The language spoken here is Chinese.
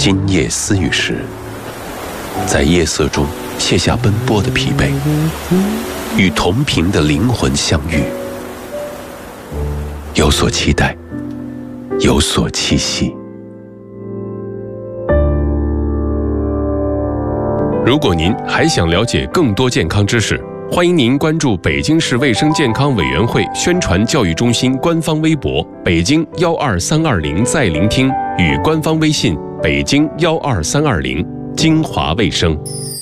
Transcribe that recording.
今夜私语时，在夜色中卸下奔波的疲惫，与同频的灵魂相遇，有所期待，有所期息。 如果您还想了解更多健康知识，欢迎您关注北京市卫生健康委员会宣传教育中心官方微博北京12320在聆听与官方微信北京12320精华卫生。